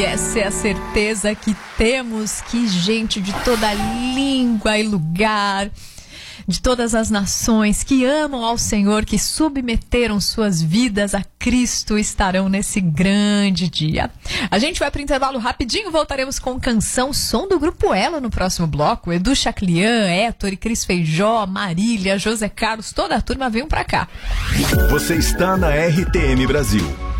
Essa é a certeza que temos, que gente de toda língua e lugar, de todas as nações que amam ao Senhor, que submeteram suas vidas a Cristo, estarão nesse grande dia. A gente vai para o intervalo rapidinho, voltaremos com canção Som do Grupo Elo no próximo bloco. Edu Chaclian, Héctor e Cris Feijó, Marília, José Carlos, toda a turma, venham para cá. Você está na RTM Brasil.